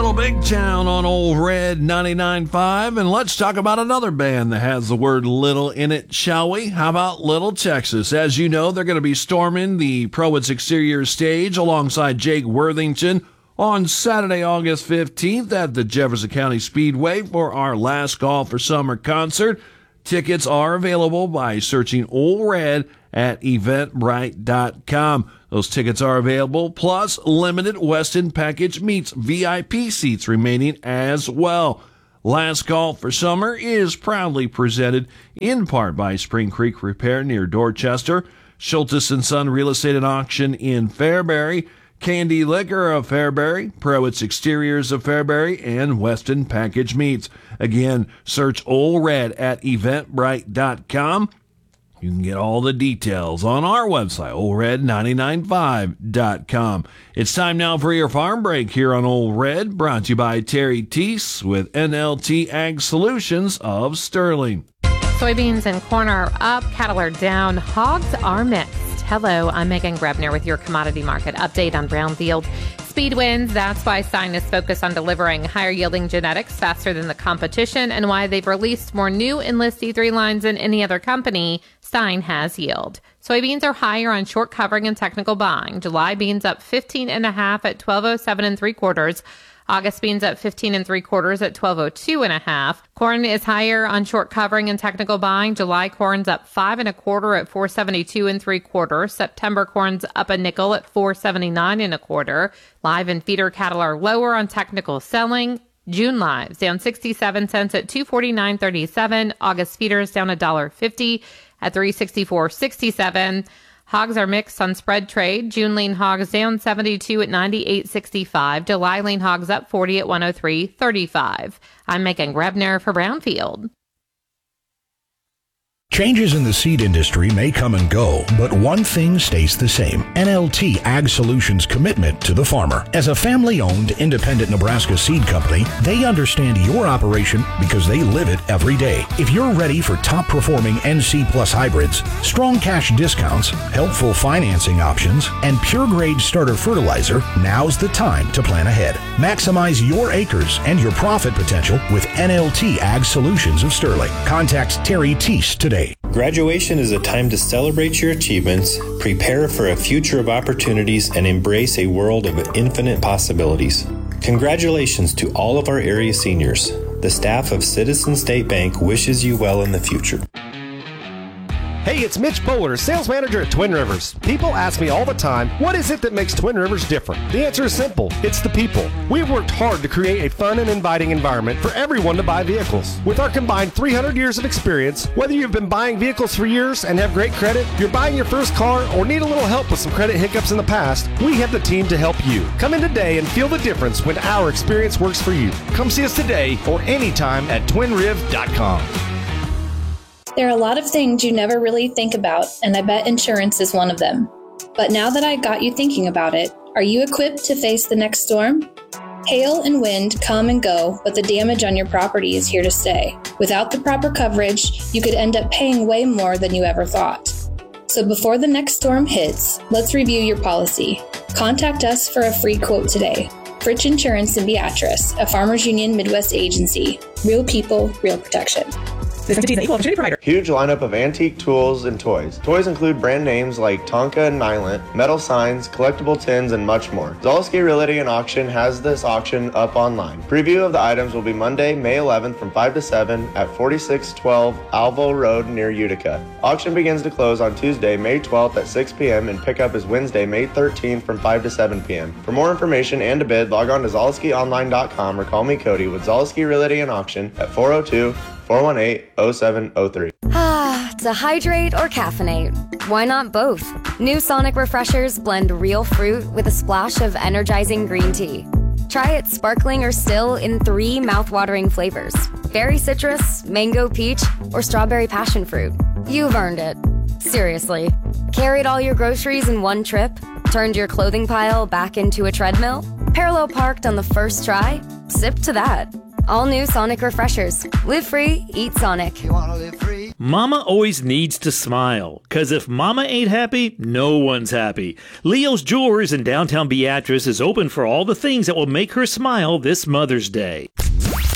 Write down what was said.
Little Big Town on Old Red 99.5, and let's talk about another band that has the word little in it, shall we? How about Little Texas? As you know, they're going to be storming the Prowood's Exterior stage alongside Jake Worthington on Saturday, August 15th at the Jefferson County Speedway for our Last Call for Summer concert. Tickets are available by searching Old Red at eventbrite.com. Those tickets are available, plus limited Westin package meets VIP seats remaining as well. Last Call for Summer is proudly presented in part by Spring Creek Repair near Dorchester, Schultes & Son Real Estate and Auction in Fairbury, Candy Liquor of Fairbury, Prowood's Exteriors of Fairbury, and Westin Package Meats. Again, search Old Red at eventbrite.com. You can get all the details on our website, oldred995.com. It's time now for your farm break here on Old Red, brought to you by Terry Teese with NLT Ag Solutions of Sterling. Soybeans and corn are up, cattle are down, hogs are mixed. Hello, I'm Megan Grebner with your commodity market update on Brownfield. Speed wins. That's why Stein is focused on delivering higher yielding genetics faster than the competition, and why they've released more new Enlist E3 lines than any other company. Stein has yield. Soybeans are higher on short covering and technical buying. July beans up 15.5 at 12.07 3/4. August beans up 15 3/4 at 12.02 1/2. Corn is higher on short covering and technical buying. July corn's up 5 1/4 at 4.72 3/4. September corn's up a nickel at 4.79 1/4. Live and feeder cattle are lower on technical selling. June lives down 67 cents at 249.37. August feeders down $1.50 at 364.67. Hogs are mixed on spread trade. June lean hogs down 72 at 98.65. July lean hogs up 40 at 103.35. I'm Megan Grebner for Brownfield. Changes in the seed industry may come and go, but one thing stays the same: NLT Ag Solutions' commitment to the farmer. As a family-owned, independent Nebraska seed company, they understand your operation because they live it every day. If you're ready for top-performing NC Plus hybrids, strong cash discounts, helpful financing options, and pure-grade starter fertilizer, now's the time to plan ahead. Maximize your acres and your profit potential with NLT Ag Solutions of Sterling. Contact Terry Teese today. Graduation is a time to celebrate your achievements, prepare for a future of opportunities, and embrace a world of infinite possibilities. Congratulations to all of our area seniors. The staff of Citizen State Bank wishes you well in the future. Hey, it's Mitch Bowler, sales manager at Twin Rivers. People ask me all the time, what is it that makes Twin Rivers different? The answer is simple. It's the people. We've worked hard to create a fun and inviting environment for everyone to buy vehicles. With our combined 300 years of experience, whether you've been buying vehicles for years and have great credit, you're buying your first car, or need a little help with some credit hiccups in the past, we have the team to help you. Come in today and feel the difference when our experience works for you. Come see us today or anytime at twinriv.com. There are a lot of things you never really think about, and I bet insurance is one of them. But now that I got you thinking about it, are you equipped to face the next storm? Hail and wind come and go, but the damage on your property is here to stay. Without the proper coverage, you could end up paying way more than you ever thought. So before the next storm hits, let's review your policy. Contact us for a free quote today. Fritch Insurance in Beatrice, a Farmers Union Midwest agency. Real people, real protection. This entity is an equal opportunity provider. Huge lineup of antique tools and toys. Toys include brand names like Tonka and Nylon, metal signs, collectible tins, and much more. Zaleski Realty and Auction has this auction up online. Preview of the items will be Monday, May 11th from 5 to 7 at 4612 Alvo Road near Utica. Auction begins to close on Tuesday, May 12th at 6 p.m. and pickup is Wednesday, May 13th from 5 to 7 p.m. For more information and to bid, log on to ZaleskiOnline.com or call me Cody with Zaleski Realty and Auction at 402-418-0703. To hydrate or caffeinate, why not both? New Sonic Refreshers blend real fruit with a splash of energizing green tea. Try it sparkling or still in 3 mouth-watering flavors: berry citrus, mango peach, or strawberry passion fruit. You've earned it. Seriously. Carried all your groceries in one trip? Turned your clothing pile back into a treadmill? Parallel parked on the first try? Sip to that. All new Sonic Refreshers. Live free, eat Sonic. You wanna live free? Mama always needs to smile, 'cause if Mama ain't happy, no one's happy. Leo's Jewelers in downtown Beatrice is open for all the things that will make her smile this Mother's Day.